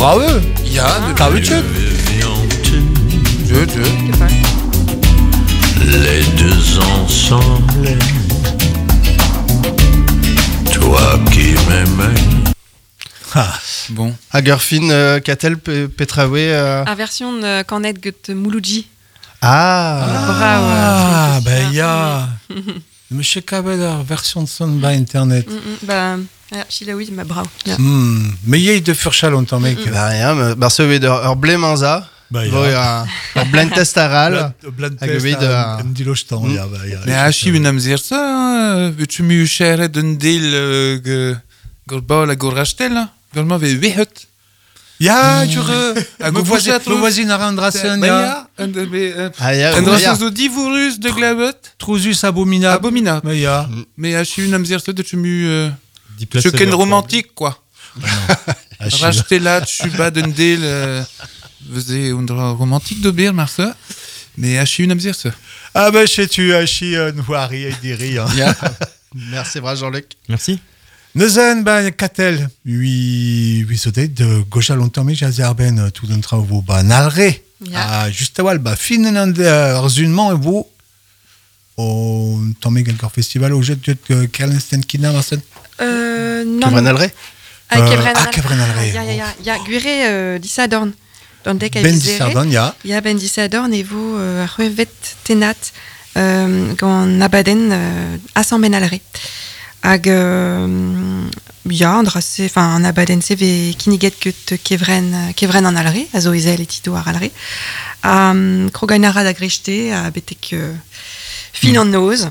bravo. Ja, Kavutschuk. Je. Les deux ensemble, toi qui m'aimais. Ah. Bon. Hagerfin Katel Petrawe. A version kanet get Mouloudji. Ah. Ben ja. Monsieur Kabel, version de son by internet. Bah, Chilaoui, ma bravo. Mais il y a de Furchal on t'en mec. Bah rien, mais ce veder Blemanza. Bah ja. Blind test aral. Blind Hag test evit, en dilostan. Ja, bah ja. Mais Hachi une amzirsa, tu mu chere d'un deal gorbal a gorachtel, gorma ve vehet. Ja, jure. Le voisin a rendrasen, ja. En drasen zo divurus de glabet. Trousus abominable. Abominable. Mais ja. Mais Hachi une amzirsa de tu mu... Je ken romantique, quoi. Racheter là, tu bas d'un deal... Faisait un romantique de bière, Marcel. Mais Hachi une amzirsa. Ah ben, sais-tu, Hachi, Nouari et Diri. Merci, bra Jean-Luc. Merci. Neuzen, ben, Katel, oui, sauté de gauche à longtemps, mais j'ai ben tout d'un travail, ben, nalre. Juste à bah, fin d'arzunement, et vous, au tombé quelque festival, au jet de Kerlensten Kina, Marcel? Non. Kevren Alre? Kevren Alre. Ja, Guire Dissadorn. Dans dek Ben Dissadorn, ja. Ja, Ben Dissadorn, et vous, revet tenat, gant abaden, assemben alre. Hag, ja, andrase, enfin, an abaden se ve kiniget ket kevren an alre, a zo ezel et tito ar alre. Krogainara da grechete, a betek fin an noz.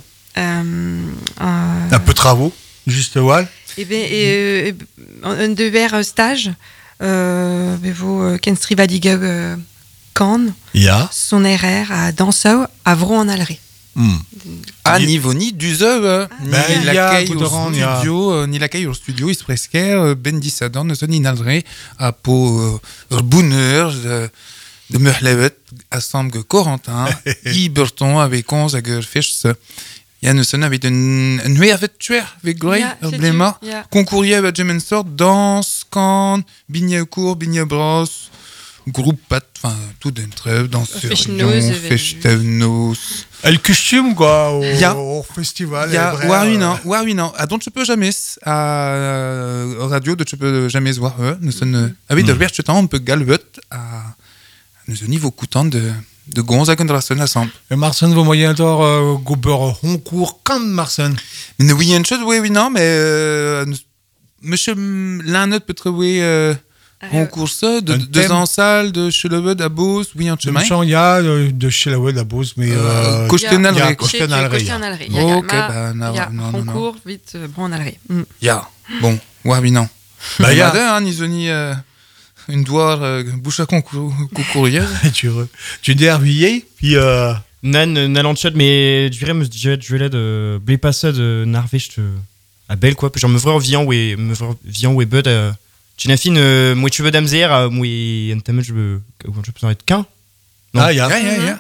Un peu de travaux, juste wal. Et ben, un dever stage, bevo ken strivadiga kan, Ja. son RR a dansau a vro an alre. Ah, niveau ni du ni l'accueil au studio, ni l'accueil au studio, il se presque Ben Dissadorn, ne sonne inaldré, à po bonheur, de Merlevet, assemble Corentin, Iberton, avec 11, avec Fisch, il y a une sonne avec une nuit avec tuer, avec Grey, Blema, concourier avec Gemensort, danse, can, Bigne Court, Bigne Brosse, groupe pat, enfin, tout d'un trêve, danseur, Fechtevnos. Le costume, quoi, au festival. Oui, non. Ah, donc, tu peux jamais, à radio, tu peux jamais voir, nous sommes, avec de l'ouverture, on peut galvet à nous niveau coûtant de Gonzague de la Sonne ensemble. Et Marcel, vous voyez alors, Gober Honcourt, quand Marcel? Mais oui, il y a une chose, oui, non, mais, monsieur, l'un autre peut trouver, Honcourt ça, de deux en salle, de Cheleveux, d'Abos, oui, en chemin. Il y a de Cheleveux, d'Abos, mais, Costenalré. Costenalré. Ok, bah, non. Honcourt, vite, Bronalré. Ya, bon, oui, non. Bah, y a, hein, ils ont une doire, bouche à concourrière. Tu dis Hervillier, puis, Nan Nalanchad, mais je dirais, je vais de Blépassade, Narvech, à Belle, quoi. Genre, me viens où est Bud, tu n'as fait moi tu veux d'amzer moi un thème je peux être qu'un ah ya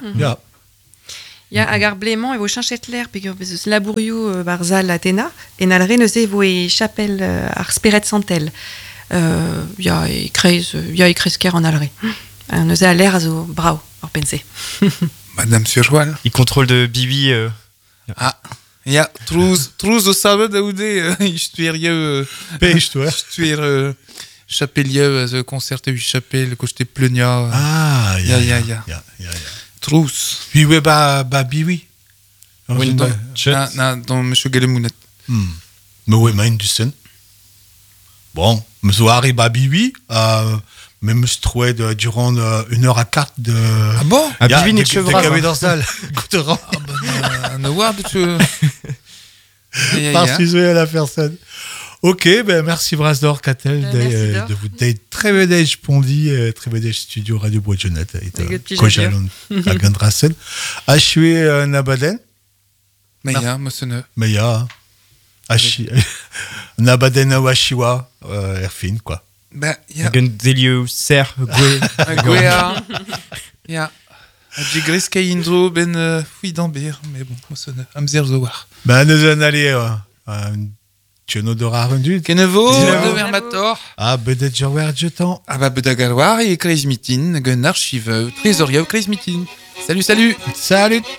agar blément et vos chanchetler puis que labouriou barzal Athéna et nalre ne se vous chapelle ar speret santel ya écrit ker en alre ne se a l'air à zo bravo or penser Madame Surjoal il contrôle de Bibi ja trouz o savet daoude istuerieux istuer chapelier az concerte du chapelle que j'étais pleunia ya trouz puis ouais bah Bibi dans monsieur Galemounet mais ouais main du sen bon monsieur Harry Bibi mais me trouvait durant 1h15 de ah bon Bibi n'est que chevron dans salle coûtera no voir de tu par sujet à la personne. Ok, ben merci Brasdor Katel de vous d'être très bédège Pondi, très bédège studio Radio Bois-Jonet et Kojalon à Gandrasen. Achué Nabaden. Mais ya, monsieur. Mais ya. Nabaden Awashiwa, Erfin quoi. Ben ya. Gandelio Ser Guéa. Ya. Adjigris Kaindro ben fouille d'ambir, mais bon, monsieur. Amzer Zowar. Ben nous en aller Tiono de Rarundud. Kenevo, Kenevo. de Vermator. Ah, bedet Jorwer Jetan. Ah bah, Bedagalwar et Kreizmitin, gun archive, trésorier Kreizmitin. Salut, salut! Salut!